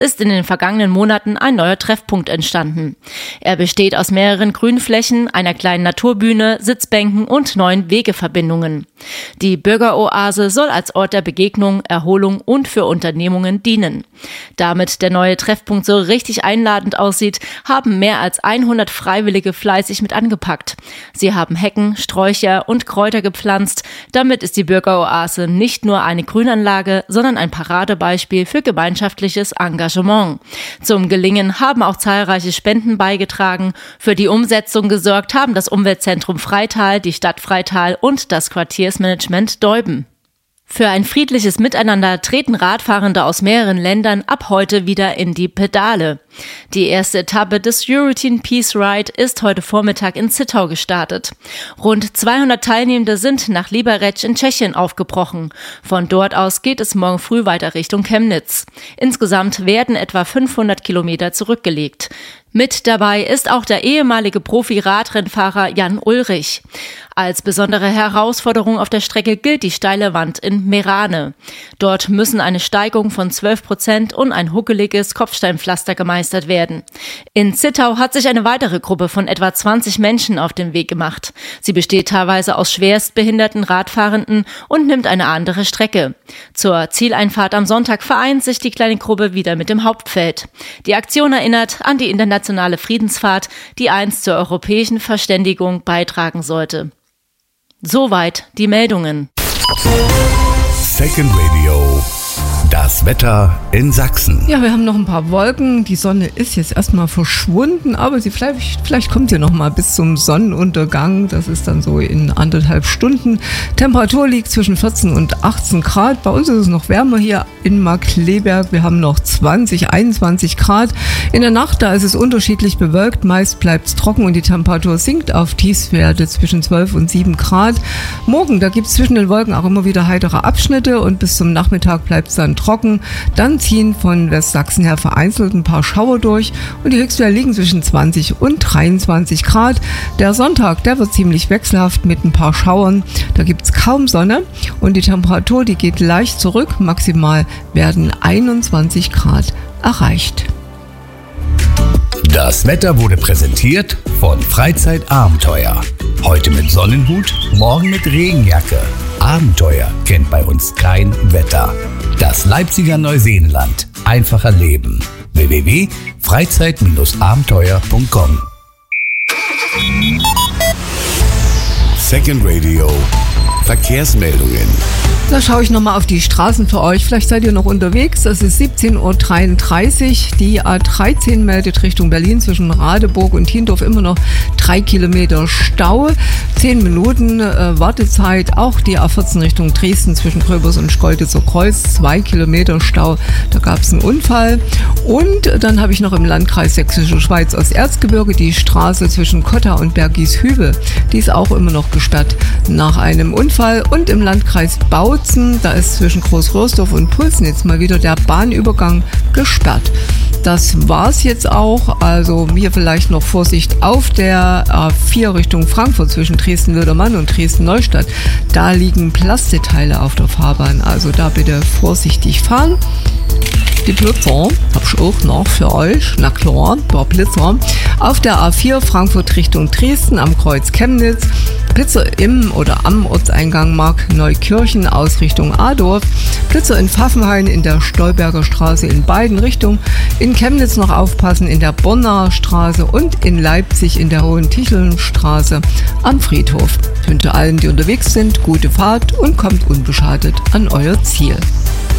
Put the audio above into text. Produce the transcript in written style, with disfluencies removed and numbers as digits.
ist in den vergangenen Monaten ein neuer Treffpunkt entstanden. Er besteht aus mehreren Grünflächen, einer kleinen Naturbühne, Sitzbänken und 9 Wegeverbindungen. Die Bürgeroase soll als Ort der Begegnung, Erholung und für Unternehmungen dienen. Damit der neue Treffpunkt so richtig einladend aussieht, haben mehr als 100 Freiwillige fleißig mit angepackt. Sie haben Hecken, Sträucher und Kräuter gepflanzt. Damit ist die Bürgeroase nicht nur eine Grünanlage, sondern ein Paradebeispiel für gemeinschaftliches Engagement. Zum Gelingen haben auch zahlreiche Spenden beigetragen. Für die Umsetzung gesorgt haben das Umweltzentrum Freital, die Stadt Freital und das Quartiersmanagement Deuben. Für ein friedliches Miteinander treten Radfahrende aus mehreren Ländern ab heute wieder in die Pedale. Die erste Etappe des European Peace Ride ist heute Vormittag in Zittau gestartet. Rund 200 Teilnehmende sind nach Liberec in Tschechien aufgebrochen. Von dort aus geht es morgen früh weiter Richtung Chemnitz. Insgesamt werden etwa 500 Kilometer zurückgelegt. Mit dabei ist auch der ehemalige Profi-Radrennfahrer Jan Ulrich. Als besondere Herausforderung auf der Strecke gilt die steile Wand in Merane. Dort müssen eine Steigung von 12% und ein huckeliges Kopfsteinpflaster gemeistert werden. In Zittau hat sich eine weitere Gruppe von etwa 20 Menschen auf den Weg gemacht. Sie besteht teilweise aus schwerstbehinderten Radfahrenden und nimmt eine andere Strecke. Zur Zieleinfahrt am Sonntag vereint sich die kleine Gruppe wieder mit dem Hauptfeld. Die Aktion erinnert an die internationale Friedensfahrt, die einst zur europäischen Verständigung beitragen sollte. Soweit die Meldungen. Second Radio. Das Wetter in Sachsen. Ja, wir haben noch ein paar Wolken. Die Sonne ist jetzt erstmal verschwunden, aber vielleicht kommt sie noch mal bis zum Sonnenuntergang. Das ist dann so in 1,5 Stunden. Temperatur liegt zwischen 14 und 18 Grad. Bei uns ist es noch wärmer hier in Markkleeberg. Wir haben noch 20, 21 Grad. In der Nacht, da ist es unterschiedlich bewölkt. Meist bleibt es trocken und die Temperatur sinkt auf Tiefstwerte zwischen 12 und 7 Grad. Morgen, da gibt es zwischen den Wolken auch immer wieder heitere Abschnitte und bis zum Nachmittag bleibt es dann trocken. Dann ziehen von Westsachsen her vereinzelt ein paar Schauer durch und die Höchstwerte liegen zwischen 20 und 23 Grad. Der Sonntag, der wird ziemlich wechselhaft mit ein paar Schauern. Da gibt es kaum Sonne und die Temperatur, die geht leicht zurück. Maximal werden 21 Grad erreicht. Das Wetter wurde präsentiert von Freizeitabenteuer. Heute mit Sonnenhut, morgen mit Regenjacke. Abenteuer kennt bei uns kein Wetter. Das Leipziger Neuseenland. Einfacher Leben. www.freizeit-abenteuer.com. Second Radio. Verkehrsmeldungen. Da schaue ich nochmal auf die Straßen für euch. Vielleicht seid ihr noch unterwegs. Es ist 17:33 Uhr. Die A13 meldet Richtung Berlin zwischen Radeburg und Hindorf immer noch 3 Kilometer Stau. 10 Minuten Wartezeit. Auch die A14 Richtung Dresden zwischen Gröbers und Schkeuditzer Kreuz. 2 Kilometer Stau. Da gab es einen Unfall. Und dann habe ich noch im Landkreis Sächsische Schweiz Osterzgebirge die Straße zwischen Kotta und Bergishübel. Die ist auch immer noch gesperrt nach einem Unfall. Und im Landkreis Bautzen, da ist zwischen Großröhrsdorf und Pulsnitz mal wieder der Bahnübergang gesperrt. Das war's jetzt auch. Also hier vielleicht noch Vorsicht auf der A4 Richtung Frankfurt zwischen Dresden-Wildermann und Dresden-Neustadt. Da liegen Plastikteile auf der Fahrbahn. Also da bitte vorsichtig fahren. Die Blitzer habe ich auch noch für euch. Na klar, der Blitzer. Auf der A4 Frankfurt Richtung Dresden am Kreuz Chemnitz. Blitzer im oder am Ortseingang Markneukirchen aus Richtung Adorf. Blitzer in Pfaffenhain in der Stolberger Straße in beiden Richtungen. In Chemnitz noch aufpassen in der Bonner Straße und in Leipzig in der Hohentichelnstraße am Friedhof. Ich wünsche allen, die unterwegs sind, gute Fahrt und kommt unbeschadet an euer Ziel.